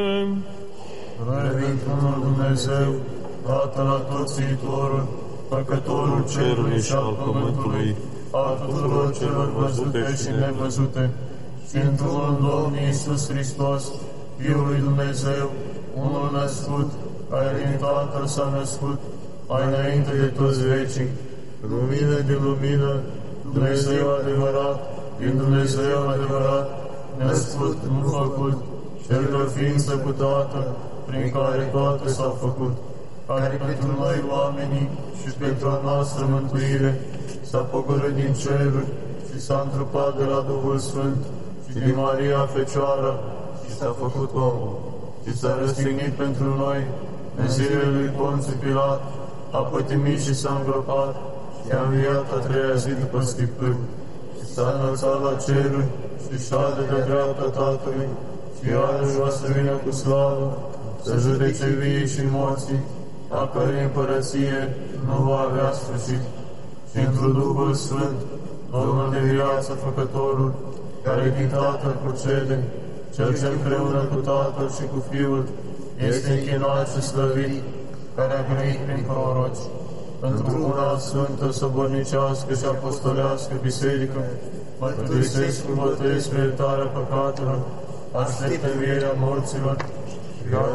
Revin unul Dumnezeu, Tatăl Atotțiitorul, Făcătorul cerului și al pământului, al tuturor celor văzute și nevăzute, și într-unul Domnul Iisus Hristos, Fiul lui Dumnezeu, unul născut, care din Tatăl s-a născut, mai înainte de toți vecii, lumină din lumină, Dumnezeu adevărat, din Dumnezeu adevărat, născut, nu făcut, cel de ființă cu Tatăl, prin care toate s-au făcut, care pentru noi oamenii și pentru a noastră mântuire s-a pogorât din ceruri și s-a întrupat de la Duhul Sfânt și din Maria Fecioară și s-a făcut om și s-a răstignit pentru noi în zilele lui Ponțiu Pilat, a pătimit și s-a îngropat și a înviat a treia zi după Scripturi și s-a înălțat la ceruri și șade de dreapta Tatălui și iarăși va să vină cu slavă să judece vii și morții, a cărei împărăție nu va avea sfârșit. Și într Duhul Sfânt, Domnul de viață Făcătorul, care din Tatăl procede, Cel ce împreună cu Tatăl și cu Fiul este închinat și slăvit, care a grăit prin proroci, într una sfântă, sobornicească și apostolească biserică, mărturisesc cu botez spre iertarea păcatelor, aștept învierea morților,